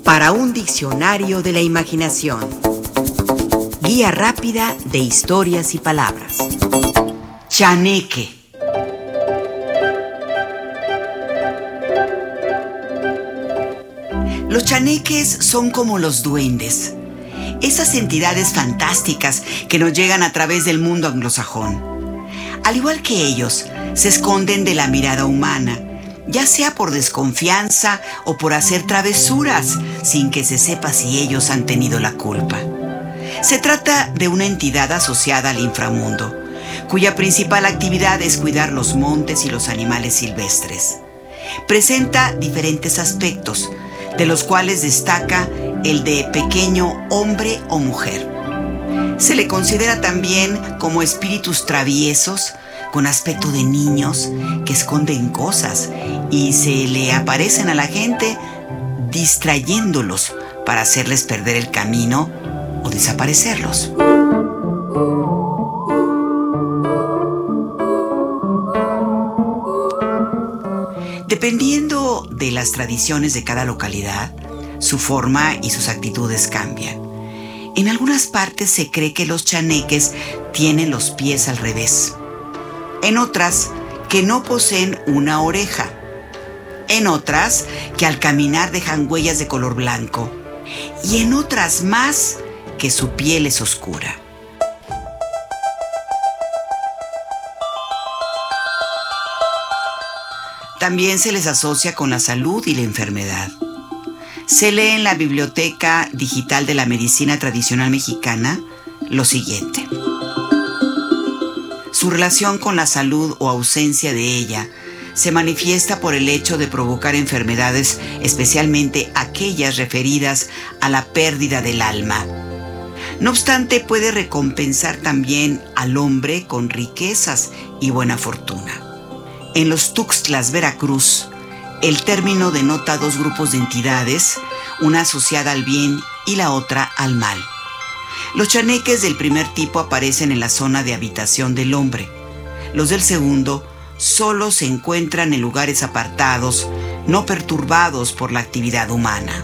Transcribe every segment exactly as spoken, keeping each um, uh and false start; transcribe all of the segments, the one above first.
Para un diccionario de la imaginación. Guía rápida de historias y palabras. Chaneque. Los chaneques son como los duendes, esas entidades fantásticas que nos llegan a través del mundo anglosajón. Al igual que ellos, se esconden de la mirada humana, ya sea por desconfianza o por hacer travesuras, sin que se sepa si ellos han tenido la culpa. Se trata de una entidad asociada al inframundo, cuya principal actividad es cuidar los montes y los animales silvestres. Presenta diferentes aspectos, de los cuales destaca el de pequeño hombre o mujer. Se le considera también como espíritus traviesos, con aspecto de niños que esconden cosas y se le aparecen a la gente distrayéndolos para hacerles perder el camino o desaparecerlos. Dependiendo de las tradiciones de cada localidad, su forma y sus actitudes cambian. En algunas partes se cree que los chaneques tienen los pies al revés. En otras, que no poseen una oreja. En otras, que al caminar dejan huellas de color blanco. Y en otras más, que su piel es oscura. También se les asocia con la salud y la enfermedad. Se lee en la Biblioteca Digital de la Medicina Tradicional Mexicana lo siguiente. Su relación con la salud o ausencia de ella se manifiesta por el hecho de provocar enfermedades, especialmente aquellas referidas a la pérdida del alma. No obstante, puede recompensar también al hombre con riquezas y buena fortuna. En los Tuxtlas, Veracruz, el término denota dos grupos de entidades, una asociada al bien y la otra al mal. Los chaneques del primer tipo aparecen en la zona de habitación del hombre. Los del segundo solo se encuentran en lugares apartados, no perturbados por la actividad humana.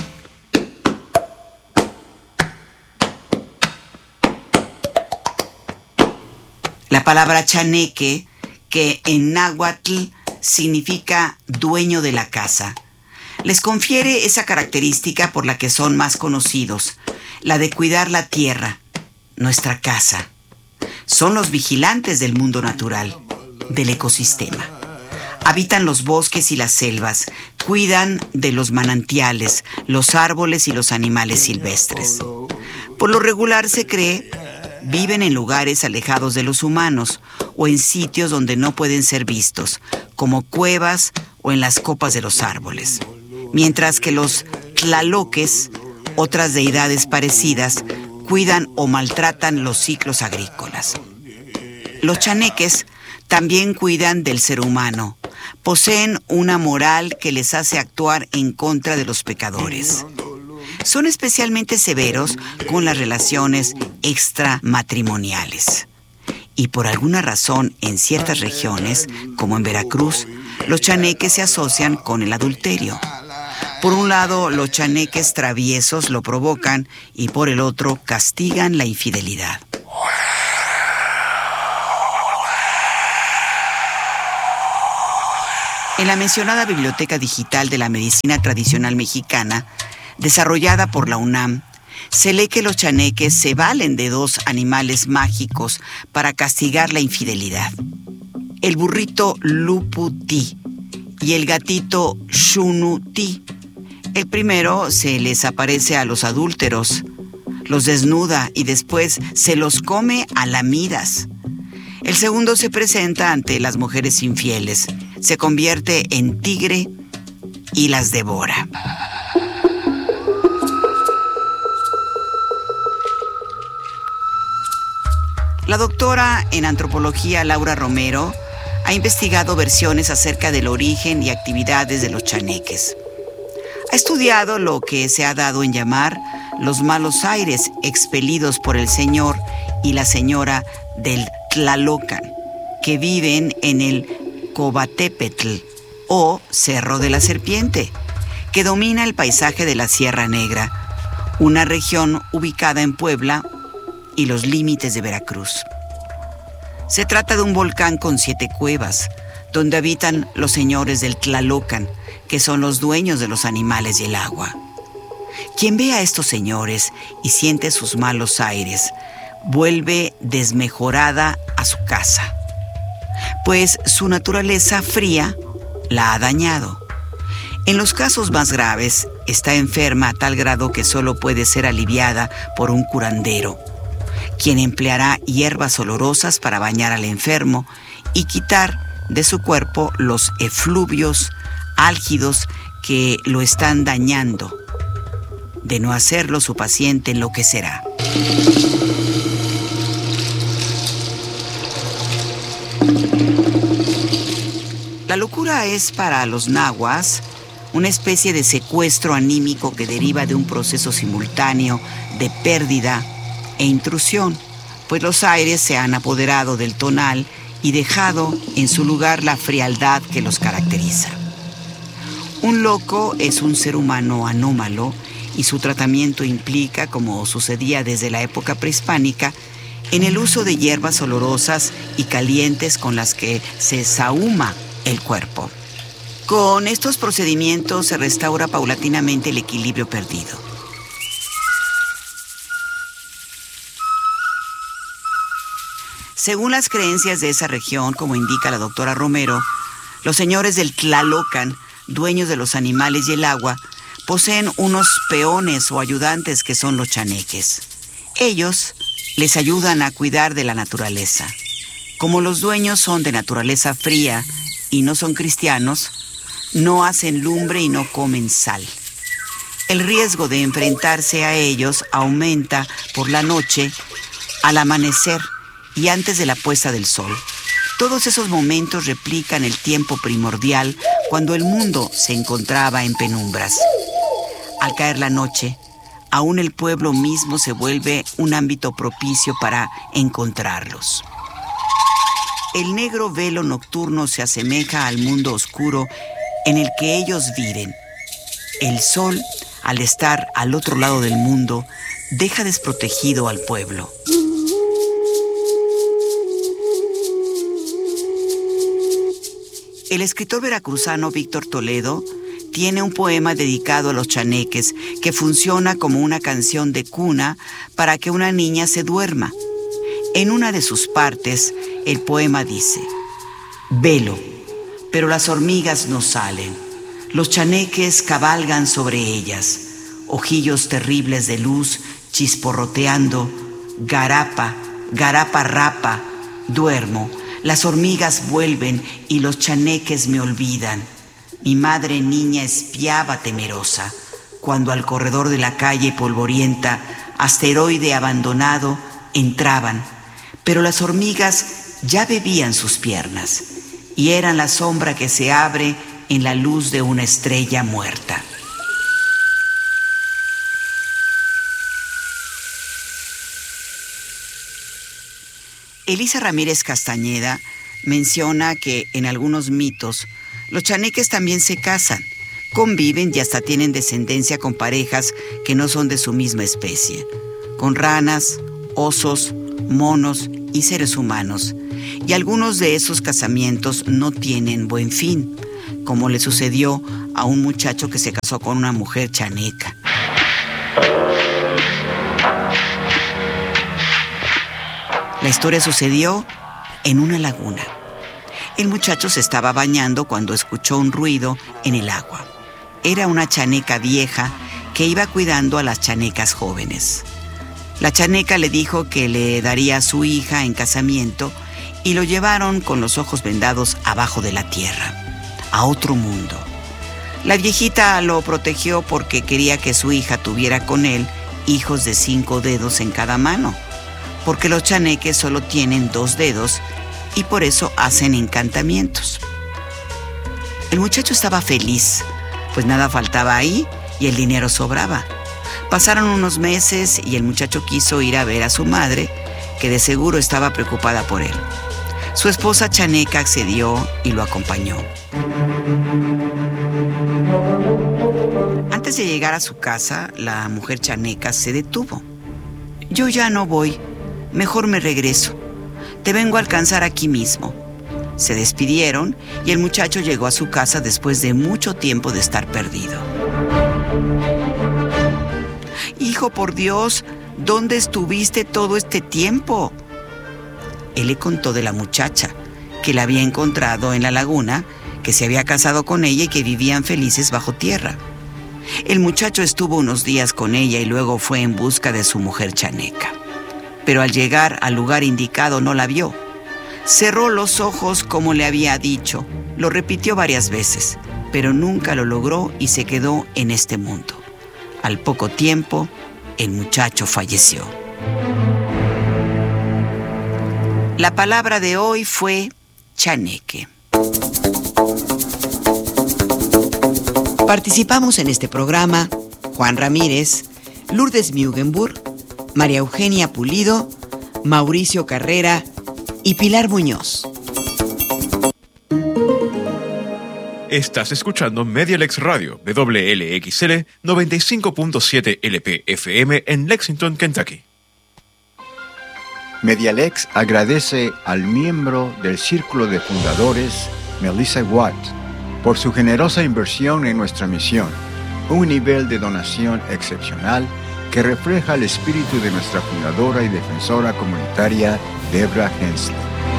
La palabra chaneque, que en náhuatl significa dueño de la casa, les confiere esa característica por la que son más conocidos, la de cuidar la tierra, nuestra casa. Son los vigilantes del mundo natural, del ecosistema. Habitan los bosques y las selvas, cuidan de los manantiales, los árboles y los animales silvestres. Por lo regular se cree, viven en lugares alejados de los humanos o en sitios donde no pueden ser vistos, como cuevas o en las copas de los árboles. Mientras que los tlaloques, otras deidades parecidas, cuidan o maltratan los ciclos agrícolas. Los chaneques también cuidan del ser humano. Poseen una moral que les hace actuar en contra de los pecadores. Son especialmente severos con las relaciones extramatrimoniales. Y por alguna razón, en ciertas regiones, como en Veracruz, los chaneques se asocian con el adulterio. Por un lado, los chaneques traviesos lo provocan y por el otro, castigan la infidelidad. En la mencionada Biblioteca Digital de la Medicina Tradicional Mexicana, desarrollada por la UNAM, se lee que los chaneques se valen de dos animales mágicos para castigar la infidelidad: el burrito Luputi y el gatito Xunuti. El primero se les aparece a los adúlteros, los desnuda y después se los come a lamidas. El segundo se presenta ante las mujeres infieles, se convierte en tigre y las devora. La doctora en antropología Laura Romero ha investigado versiones acerca del origen y actividades de los chaneques. Ha estudiado lo que se ha dado en llamar los malos aires expelidos por el señor y la señora del Tlalocan, que viven en el Cobatepetl o Cerro de la Serpiente, que domina el paisaje de la Sierra Negra, una región ubicada en Puebla y los límites de Veracruz. Se trata de un volcán con siete cuevas, donde habitan los señores del Tlalocan, que son los dueños de los animales y el agua. Quien ve a estos señores y siente sus malos aires, vuelve desmejorada a su casa, pues su naturaleza fría la ha dañado. En los casos más graves, está enferma a tal grado que solo puede ser aliviada por un curandero, quien empleará hierbas olorosas para bañar al enfermo y quitar de su cuerpo los efluvios álgidos que lo están dañando. De no hacerlo, su paciente enloquecerá. La locura es para los nahuas una especie de secuestro anímico que deriva de un proceso simultáneo de pérdida e intrusión, pues los aires se han apoderado del tonal y dejado en su lugar la frialdad que los caracteriza. Un loco es un ser humano anómalo y su tratamiento implica, como sucedía desde la época prehispánica, en el uso de hierbas olorosas y calientes con las que se sahuma el cuerpo. Con estos procedimientos se restaura paulatinamente el equilibrio perdido. Según las creencias de esa región, como indica la doctora Romero, los señores del Tlalocan, dueños de los animales y el agua, poseen unos peones o ayudantes que son los chaneques. Ellos les ayudan a cuidar de la naturaleza. Como los dueños son de naturaleza fría y no son cristianos, no hacen lumbre y no comen sal. El riesgo de enfrentarse a ellos aumenta por la noche, al amanecer y antes de la puesta del sol. Todos esos momentos replican el tiempo primordial cuando el mundo se encontraba en penumbras. Al caer la noche, aún el pueblo mismo se vuelve un ámbito propicio para encontrarlos. El negro velo nocturno se asemeja al mundo oscuro en el que ellos viven. El sol, al estar al otro lado del mundo, deja desprotegido al pueblo. El escritor veracruzano Víctor Toledo tiene un poema dedicado a los chaneques que funciona como una canción de cuna para que una niña se duerma. En una de sus partes, el poema dice: velo, pero las hormigas no salen. Los chaneques cabalgan sobre ellas, ojillos terribles de luz chisporroteando. Garapa, garapa rapa, duermo. Las hormigas vuelven y los chaneques me olvidan. Mi madre niña espiaba temerosa, cuando al corredor de la calle polvorienta, asteroide abandonado, entraban, pero las hormigas ya bebían sus piernas y eran la sombra que se abre en la luz de una estrella muerta. Elisa Ramírez Castañeda menciona que en algunos mitos los chaneques también se casan, conviven y hasta tienen descendencia con parejas que no son de su misma especie, con ranas, osos, monos y seres humanos. Y algunos de esos casamientos no tienen buen fin, como le sucedió a un muchacho que se casó con una mujer chaneca. La historia sucedió en una laguna. El muchacho se estaba bañando cuando escuchó un ruido en el agua. Era una chaneca vieja que iba cuidando a las chanecas jóvenes. La chaneca le dijo que le daría a su hija en casamiento y lo llevaron con los ojos vendados abajo de la tierra, a otro mundo. La viejita lo protegió porque quería que su hija tuviera con él hijos de cinco dedos en cada mano, porque los chaneques solo tienen dos dedos y por eso hacen encantamientos. El muchacho estaba feliz, pues nada faltaba ahí y el dinero sobraba. Pasaron unos meses y el muchacho quiso ir a ver a su madre, que de seguro estaba preocupada por él. Su esposa chaneca accedió y lo acompañó. Antes de llegar a su casa, la mujer chaneca se detuvo. Yo ya no voy, mejor me regreso. Te vengo a alcanzar aquí mismo. Se despidieron y el muchacho llegó a su casa después de mucho tiempo de estar perdido. Hijo, por Dios, ¿dónde estuviste todo este tiempo? Él le contó de la muchacha, que la había encontrado en la laguna, que se había casado con ella y que vivían felices bajo tierra. El muchacho estuvo unos días con ella y luego fue en busca de su mujer chaneca. Pero al llegar al lugar indicado no la vio. Cerró los ojos como le había dicho. Lo repitió varias veces, pero nunca lo logró y se quedó en este mundo. Al poco tiempo, el muchacho falleció. La palabra de hoy fue chaneque. Participamos en este programa Juan Ramírez, Lourdes Mugenburg, María Eugenia Pulido, Mauricio Carrera y Pilar Muñoz. Estás escuchando Medialex Radio, W L X L noventa y cinco punto siete L P F M en Lexington, Kentucky. Medialex agradece al miembro del Círculo de Fundadores, Melissa Watt, por su generosa inversión en nuestra misión, un nivel de donación excepcional que refleja el espíritu de nuestra fundadora y defensora comunitaria, Debra Hensley.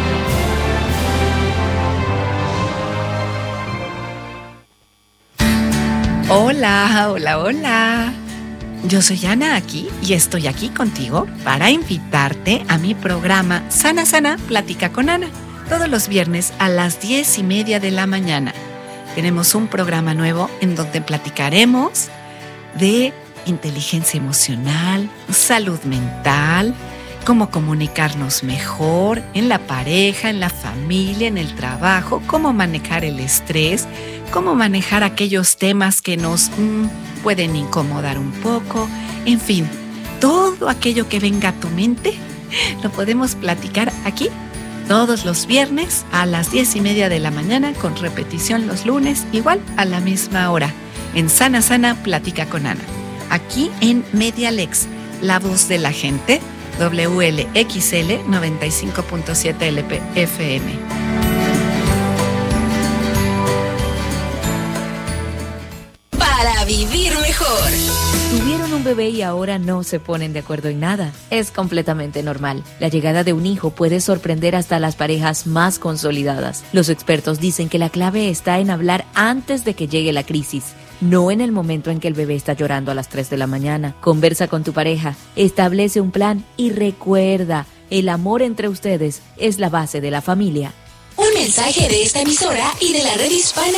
Hola, hola, hola. Yo soy Ana aquí y estoy aquí contigo para invitarte a mi programa Sana Sana Plática con Ana, todos los viernes a las diez y media de la mañana. Tenemos un programa nuevo en donde platicaremos de inteligencia emocional, salud mental, cómo comunicarnos mejor en la pareja, en la familia, en el trabajo, cómo manejar el estrés, cómo manejar aquellos temas que nos mmm, pueden incomodar un poco. En fin, todo aquello que venga a tu mente lo podemos platicar aquí todos los viernes a las diez y media de la mañana, con repetición los lunes, igual a la misma hora, en Sana Sana Plática con Ana. Aquí en Medialex, la voz de la gente, W L X L noventa y cinco punto siete L P F M. Para vivir mejor. Tuvieron un bebé y ahora no se ponen de acuerdo en nada. Es completamente normal. La llegada de un hijo puede sorprender hasta a las parejas más consolidadas. Los expertos dicen que la clave está en hablar antes de que llegue la crisis, no en el momento en que el bebé está llorando a las tres de la mañana. Conversa con tu pareja, establece un plan y recuerda, el amor entre ustedes es la base de la familia. Un mensaje de esta emisora y de la red hispana